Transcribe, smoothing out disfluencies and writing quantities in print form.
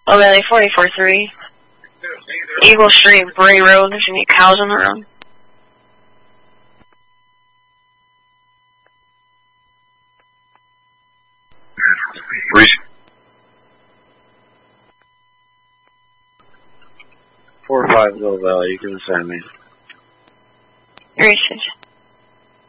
Oh, Valley 44-3. Eagle Street, Bray Road. There's any cows on the road? Reach. 450 Valley, you can send me. Research.